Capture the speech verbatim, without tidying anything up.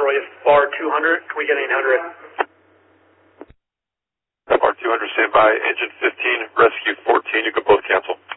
Troy, bar two hundred, can we get eight hundred? bar two hundred, stand by. Engine fifteen, rescue fourteen, you can both cancel.